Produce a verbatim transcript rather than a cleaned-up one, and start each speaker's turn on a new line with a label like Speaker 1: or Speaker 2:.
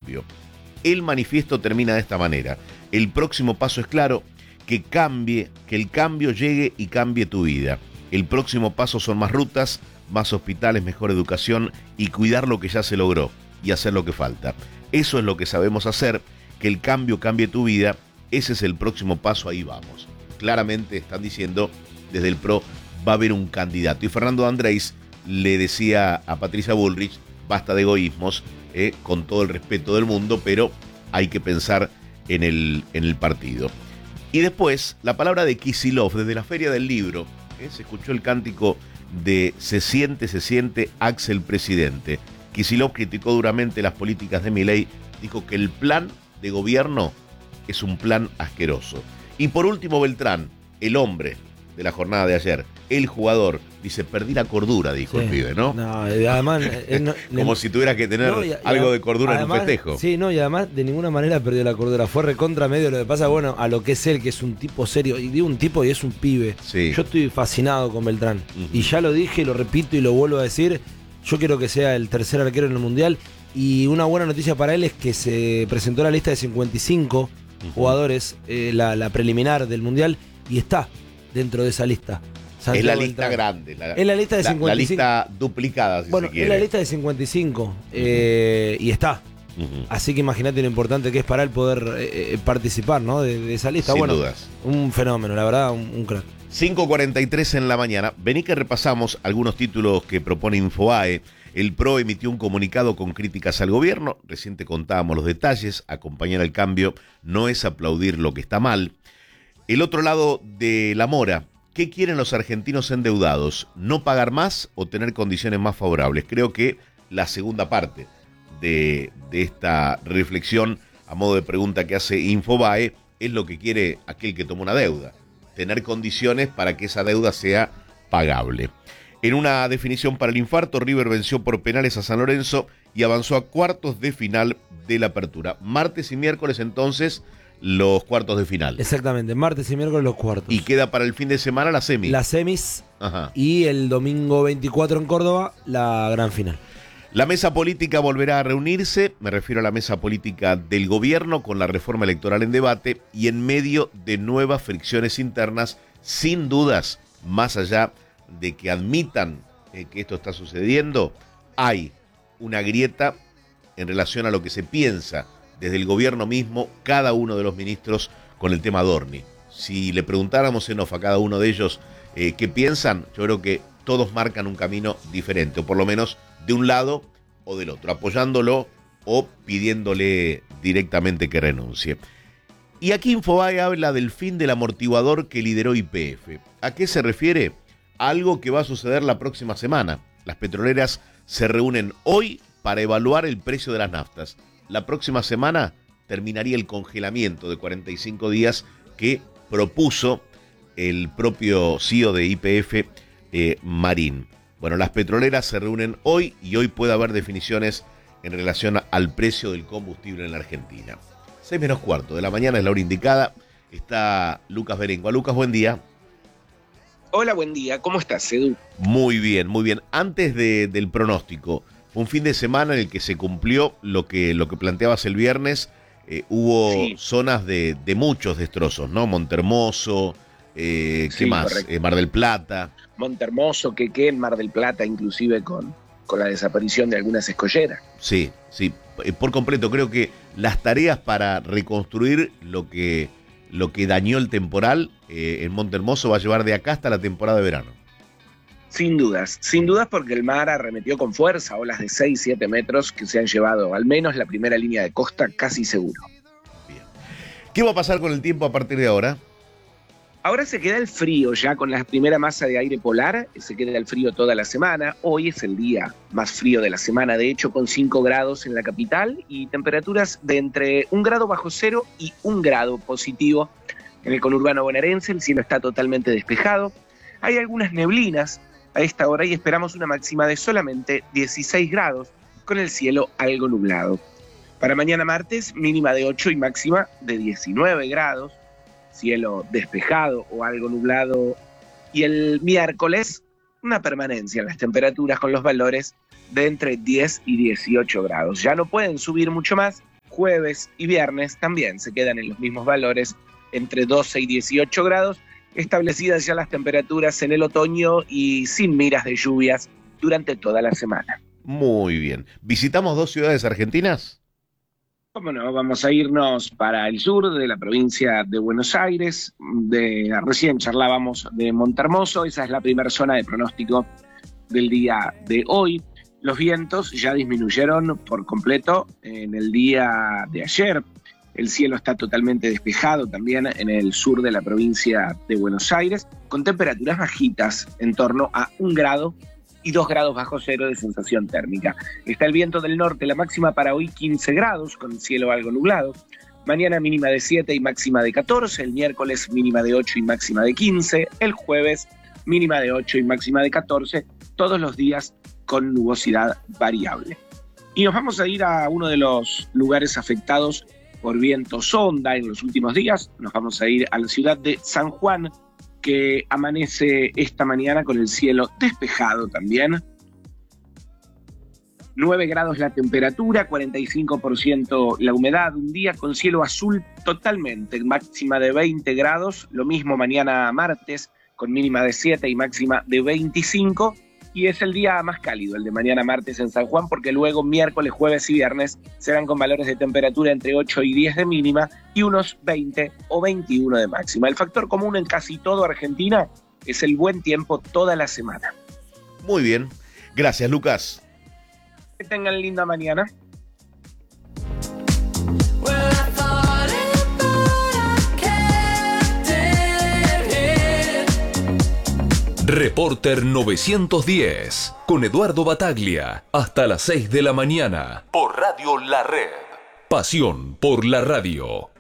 Speaker 1: cambio. El manifiesto termina de esta manera: el próximo paso es claro, que cambie, que el cambio llegue y cambie tu vida. El próximo paso son más rutas, más hospitales, mejor educación y cuidar lo que ya se logró y hacer lo que falta. Eso es lo que sabemos hacer, que el cambio cambie tu vida, ese es el próximo paso, ahí vamos. Claramente están diciendo, desde el P R O va a haber un candidato. Y Fernando Andrés le decía a Patricia Bullrich, basta de egoísmos, eh, con todo el respeto del mundo, pero hay que pensar en el, en el partido. Y después, la palabra de Kicillof, desde la Feria del Libro, eh, se escuchó el cántico de Se siente, se siente Axel Presidente. Kicillof criticó duramente las políticas de Milei, dijo que el plan de gobierno es un plan asqueroso. Y por último, Beltrán, el hombre de la jornada de ayer, el jugador, dice, perdí la cordura, dijo sí. el pibe, ¿no?
Speaker 2: No, además... eh, no,
Speaker 1: Como si tuviera que tener no, y, algo y, de cordura además, en un festejo.
Speaker 2: Sí, no, y además de ninguna manera perdió la cordura, fue recontra medio. Lo que pasa, bueno, a lo que es él, que es un tipo serio, y digo un tipo y es un pibe.
Speaker 1: Sí.
Speaker 2: Yo estoy fascinado con Beltrán, uh-huh. y ya lo dije, lo repito y lo vuelvo a decir, yo quiero que sea el tercer arquero en el Mundial, y una buena noticia para él es que se presentó la lista de cincuenta y cinco uh-huh. jugadores, eh, la, la preliminar del Mundial, y está dentro de esa lista. Santiago
Speaker 1: es la lista
Speaker 2: Beltrán.
Speaker 1: grande. La,
Speaker 2: es la lista de cincuenta y cinco.
Speaker 1: La lista duplicada, si
Speaker 2: bueno,
Speaker 1: se quiere.
Speaker 2: es la lista de cincuenta y cinco. Uh-huh. eh, y está. Uh-huh. Así que imagínate lo importante que es para él poder eh, participar, ¿no? De, de esa lista.
Speaker 1: Sin
Speaker 2: bueno,
Speaker 1: dudas.
Speaker 2: Un fenómeno, la verdad, un, un crack.
Speaker 1: cinco cuarenta y tres en la mañana. Vení que repasamos algunos títulos que propone Infobae. El P R O emitió un comunicado con críticas al gobierno. Recién te contábamos los detalles. Acompañar al cambio no es aplaudir lo que está mal. El otro lado de la mora. ¿Qué quieren los argentinos endeudados? ¿No pagar más o tener condiciones más favorables? Creo que la segunda parte de, de esta reflexión, a modo de pregunta que hace Infobae, es lo que quiere aquel que toma una deuda. Tener condiciones para que esa deuda sea pagable. En una definición para el infarto, River venció por penales a San Lorenzo y avanzó a cuartos de final de la apertura. Martes y miércoles, entonces, los cuartos de final.
Speaker 2: Exactamente, martes y miércoles los cuartos.
Speaker 1: Y queda para el fin de semana la semi.
Speaker 2: Las semis.
Speaker 1: Ajá.
Speaker 2: Y el domingo veinticuatro en Córdoba, la gran final.
Speaker 1: La mesa política volverá a reunirse, me refiero a la mesa política del gobierno con la reforma electoral en debate y en medio de nuevas fricciones internas, sin dudas, más allá de que admitan eh, que esto está sucediendo, hay una grieta en relación a lo que se piensa desde el gobierno mismo, cada uno de los ministros con el tema Dorni. Si le preguntáramos en off a cada uno de ellos eh, qué piensan, yo creo que todos marcan un camino diferente, o por lo menos de un lado o del otro, apoyándolo o pidiéndole directamente que renuncie. Y aquí Infobae habla del fin del amortiguador que lideró Y P F. ¿A qué se refiere? Algo que va a suceder la próxima semana. Las petroleras se reúnen hoy para evaluar el precio de las naftas. La próxima semana terminaría el congelamiento de cuarenta y cinco días que propuso el propio C E O de Y P F, eh, Marín. Bueno, las petroleras se reúnen hoy y hoy puede haber definiciones en relación al precio del combustible en la Argentina. seis menos cuarto de la mañana es la hora indicada. Está Lucas Berengua. Lucas, buen día.
Speaker 3: Hola, buen día. ¿Cómo estás, Edu?
Speaker 1: Muy bien, muy bien. Antes de, del pronóstico, fue un fin de semana en el que se cumplió lo que, lo que planteabas el viernes. Eh, hubo sí. zonas de, de muchos destrozos, ¿no? Montermoso, eh, ¿qué sí, más? Eh, Mar del Plata.
Speaker 3: Montermoso, Quequén, Mar del Plata, inclusive con, con la desaparición de algunas escolleras.
Speaker 1: Sí, sí, por completo. Creo que las tareas para reconstruir lo que, lo que dañó el temporal eh, en Montermoso va a llevar de acá hasta la temporada de verano.
Speaker 3: Sin dudas, sin dudas porque el mar arremetió con fuerza, olas de seis, siete metros que se han llevado al menos la primera línea de costa casi seguro.
Speaker 1: Bien. ¿Qué va a pasar con el tiempo a partir de ahora?
Speaker 3: Ahora se queda el frío ya con la primera masa de aire polar, se queda el frío toda la semana. Hoy es el día más frío de la semana, de hecho con cinco grados en la capital y temperaturas de entre un grado bajo cero y un grado positivo. En el conurbano bonaerense el cielo está totalmente despejado, hay algunas neblinas a esta hora y esperamos una máxima de solamente dieciséis grados con el cielo algo nublado. Para mañana martes, mínima de ocho y máxima de diecinueve grados, cielo despejado o algo nublado. Y el miércoles, una permanencia en las temperaturas con los valores de entre diez y dieciocho grados. Ya no pueden subir mucho más jueves y viernes también se quedan en los mismos valores, entre doce y dieciocho grados, establecidas ya las temperaturas en el otoño y sin miras de lluvias durante toda la semana.
Speaker 1: Muy bien. ¿Visitamos dos ciudades argentinas?
Speaker 3: Cómo no, vamos a irnos para el sur de la provincia de Buenos Aires. De, recién charlábamos de Montehermoso, esa es la primera zona de pronóstico del día de hoy. Los vientos ya disminuyeron por completo en el día de ayer. El cielo está totalmente despejado también en el sur de la provincia de Buenos Aires, con temperaturas bajitas, en torno a un grado y dos grados bajo cero de sensación térmica. Está el viento del norte, la máxima para hoy quince grados, con el cielo algo nublado. Mañana mínima de siete y máxima de catorce, el miércoles mínima de ocho y máxima de quince, el jueves mínima de ocho y máxima de catorce, todos los días con nubosidad variable. Y nos vamos a ir a uno de los lugares afectados por viento sonda en los últimos días. Nos vamos a ir a la ciudad de San Juan, que amanece esta mañana con el cielo despejado también. nueve grados la temperatura, cuarenta y cinco por ciento la humedad, un día con cielo azul totalmente, máxima de veinte grados, lo mismo mañana martes, con mínima de siete y máxima de veinticinco, y es el día más cálido, el de mañana martes en San Juan, porque luego miércoles, jueves y viernes serán con valores de temperatura entre ocho y diez de mínima y unos veinte o veintiuno de máxima. El factor común en casi todo Argentina es el buen tiempo toda la semana.
Speaker 1: Muy bien. Gracias, Lucas.
Speaker 3: Que tengan linda mañana.
Speaker 4: Reporter novecientos diez, con Eduardo Bataglia, hasta las seis de la mañana, por Radio La Red. Pasión por la radio.